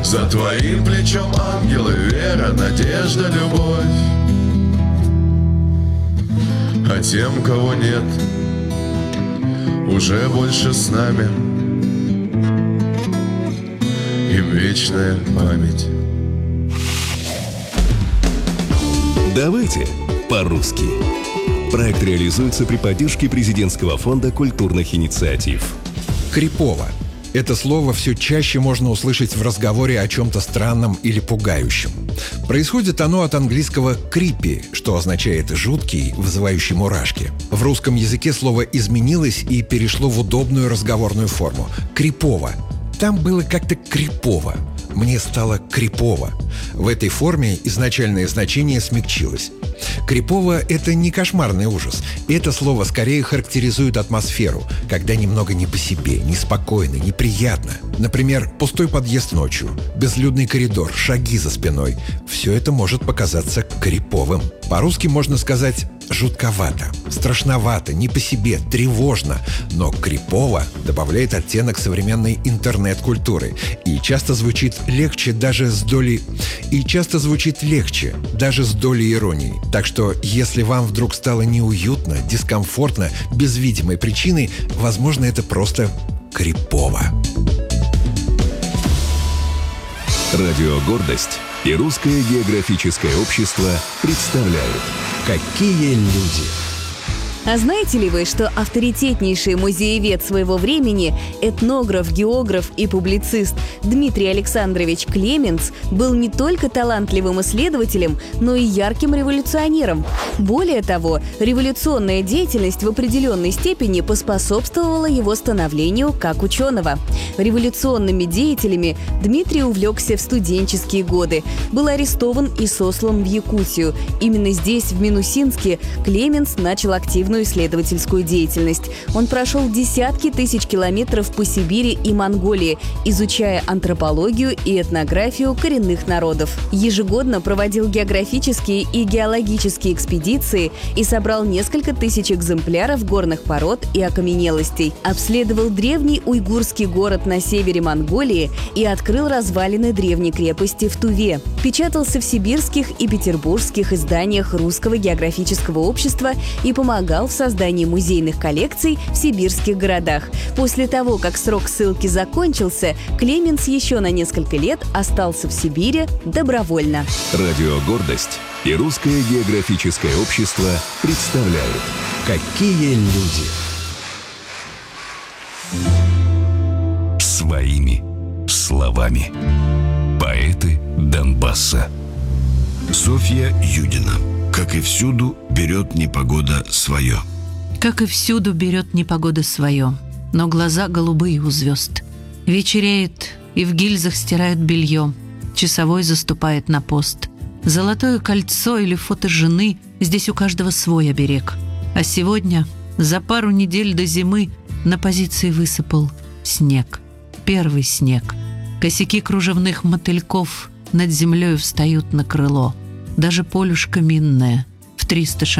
За твоим плечом ангелы, вера, надежда, любовь. А тем, кого нет, уже больше с нами, им вечная память. Давайте по-русски. Проект реализуется при поддержке Президентского фонда культурных инициатив. Крипово. Это слово все чаще можно услышать в разговоре о чем-то странном или пугающем. Происходит оно от английского «creepy», что означает «жуткий», вызывающий мурашки. В русском языке слово изменилось и перешло в удобную разговорную форму – «крипово». Там было как-то крипово. Мне стало крипово. В этой форме изначальное значение смягчилось. Крипово – это не кошмарный ужас. Это слово скорее характеризует атмосферу, когда немного не по себе, неспокойно, неприятно. Например, пустой подъезд ночью, безлюдный коридор, шаги за спиной. Все это может показаться криповым. По-русски можно сказать жутковато, страшновато, не по себе, тревожно. Но крипово добавляет оттенок современной интернет-культуры и часто звучит легче даже с долей иронии. Так что, если вам вдруг стало неуютно, дискомфортно, без видимой причины, возможно, это просто крипово. Радио «Гордость» и Русское географическое общество представляют «Какие люди». А знаете ли вы, что авторитетнейший музеевед своего времени, этнограф, географ и публицист Дмитрий Александрович Клеменц был не только талантливым исследователем, но и ярким революционером? Более того, революционная деятельность в определенной степени поспособствовала его становлению как ученого. Революционными деятелями Дмитрий увлекся в студенческие годы, был арестован и сослан в Якутию. Именно здесь, в Минусинске, Клеменц начал активную исследовательскую деятельность. Он прошел десятки тысяч километров по Сибири и Монголии, изучая антропологию и этнографию коренных народов. Ежегодно проводил географические и геологические экспедиции и собрал несколько тысяч экземпляров горных пород и окаменелостей. Обследовал древний уйгурский город на севере Монголии и открыл развалины древней крепости в Туве. Печатался в сибирских и петербургских изданиях Русского географического общества и помогал в создании музейных коллекций в сибирских городах. После того, как срок ссылки закончился, Клеменц еще на несколько лет остался в Сибири добровольно. Радио «Гордость» и Русское географическое общество представляют «Какие люди». Своими словами. Поэты Донбасса. Софья Юдина. Как и всюду, берет непогода свое. Как и всюду берет непогода свое, но глаза голубые у звезд. Вечереет, и в гильзах стирают белье. Часовой заступает на пост. Золотое кольцо или фото жены, здесь у каждого свой оберег. А сегодня, за пару недель до зимы, на позиции высыпал снег. Первый снег. Косяки кружевных мотыльков над землей встают на крыло. Даже полюшка минное в 300 шагов